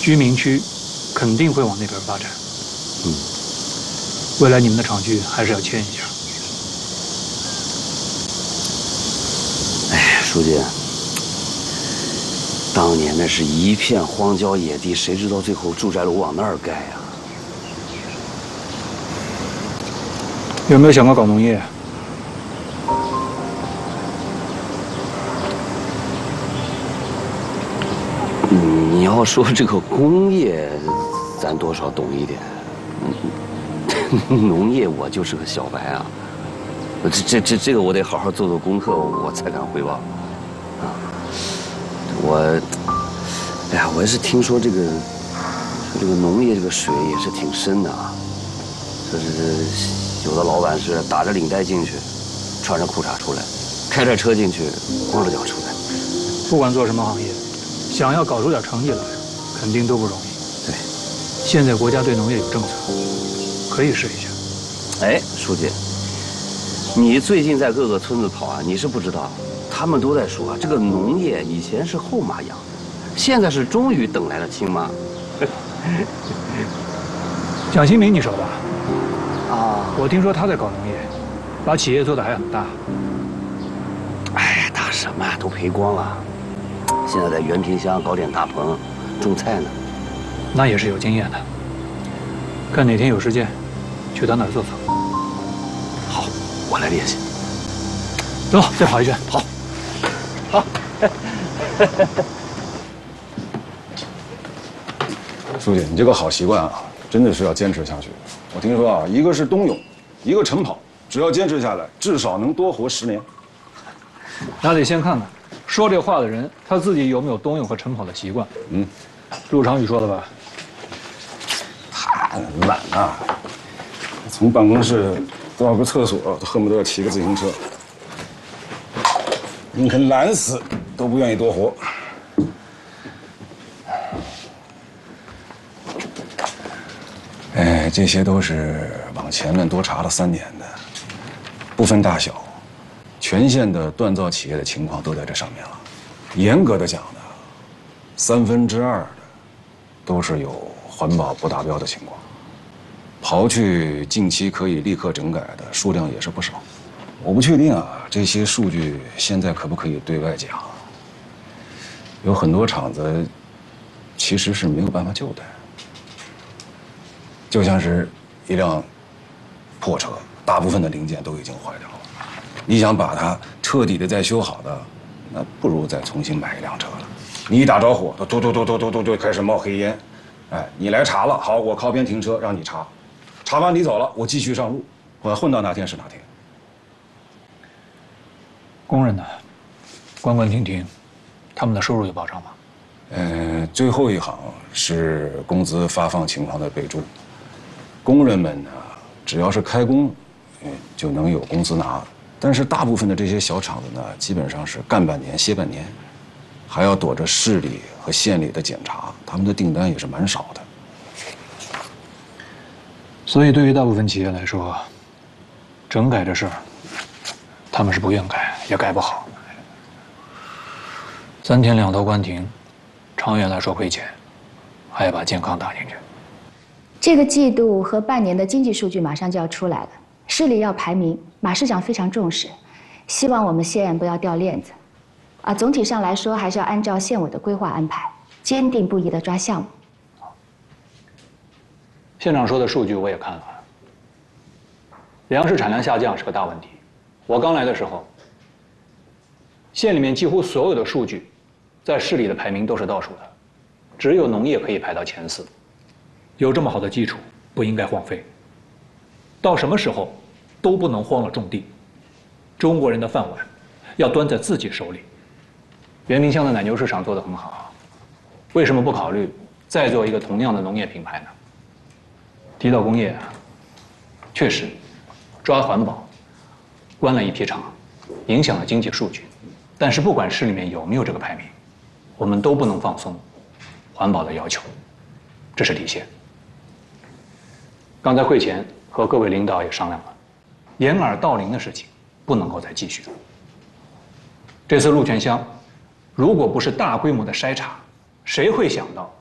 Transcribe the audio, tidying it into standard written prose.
居民区肯定会往那边发展。 嗯， 未来你们的厂区还是要迁一下。 哎，书记，当年那是一片荒郊野地，谁知道最后住宅楼往那儿盖呀？ 有没有想过搞农业？ 你要说这个工业，咱多少懂一点。农业我就是个小白啊，这个我得好好做做功课，我才敢汇报。啊，哎呀，我也是听说这个农业这个水也是挺深的啊，说是有的老板是打着领带进去，穿着裤衩出来，开着车进去，光着脚出来。 不管做什么行业，想要搞出点成绩来，肯定都不容易。 对， 现在国家对农业有政策，可以试一下。 哎，书记，你最近在各个村子跑啊，你是不知道，他们都在说啊，这个农业以前是后妈养的，现在是终于等来了亲妈。 蒋新明你熟吧？ 啊， 我听说他在搞农业，把企业做得还很大。 哎呀，大什么啊，都赔光了。现在在原平乡搞点大棚，种菜呢。 那也是有经验的。看哪天有时间，去他那儿坐坐。 好，我来联系。 走，再跑一圈。 好，好。 书记，你这个好习惯啊，真的是要坚持下去。我听说啊，一个是冬泳，一个晨跑，只要坚持下来，至少能多活10年。 那得先看看说这话的人他自己有没有冬泳和晨跑的习惯。陆长宇说的吧？ 他懒啊，从办公室到个厕所都恨不得要骑个自行车。宁肯懒死，都不愿意多活。哎，这些都是往前面多查了3年的，不分大小，全县的锻造企业的情况都在这上面了。严格的讲呢，2/3的都是有环保不达标的情况。刨去近期可以立刻整改的数量也是不少。我不确定啊，这些数据现在可不可以对外讲？有很多厂子其实是没有办法救的，就像是一辆破车，大部分的零件都已经坏掉了。你想把它彻底的再修好的，那不如再重新买一辆车了。你一打着火，都就开始冒黑烟。哎，你来查了，好，我靠边停车让你查，查完你走了，我继续上路，我混到哪天是哪天。 工人呢，关关停停，他们的收入有保障吗？ 最后一行是工资发放情况的备注。工人们呢，只要是开工，就能有工资拿。但是大部分的这些小厂子呢，基本上是干半年歇半年，还要躲着市里和县里的检查，他们的订单也是蛮少的。 所以对于大部分企业来说，整改这事儿，他们是不愿改，也改不好。3天2头关停，长远来说亏钱，还要把健康打进去。 这个季度和半年的经济数据马上就要出来了，市里要排名，马市长非常重视，希望我们县不要掉链子。总体上来说，还是要按照县委的规划安排，坚定不移地抓项目。 县长说的数据我也看了，粮食产量下降是个大问题。我刚来的时候，县里面几乎所有的数据，在市里的排名都是倒数的，只有农业可以排到前4。有这么好的基础，不应该荒废。到什么时候都不能荒了种地。中国人的饭碗要端在自己手里。原平乡的奶牛市场做得很好，为什么不考虑再做一个同样的农业品牌呢？提到工业啊，确实抓环保关了一批厂，影响了经济数据。但是不管市里面有没有这个排名，我们都不能放松环保的要求，这是底线。刚才会前和各位领导也商量了，掩耳盗铃的事情不能够再继续了。这次鹿泉乡如果不是大规模的筛查，谁会想到